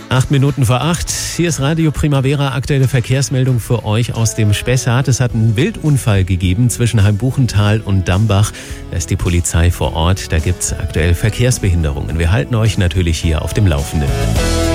7:08. Hier ist Radio Primavera, aktuelle Verkehrsmeldung für euch aus dem Spessart. Es hat einen Wildunfall gegeben zwischen Heimbuchental und Dambach. Da ist die Polizei vor Ort. Da gibt es aktuell Verkehrsbehinderungen. Wir halten euch natürlich hier auf dem Laufenden.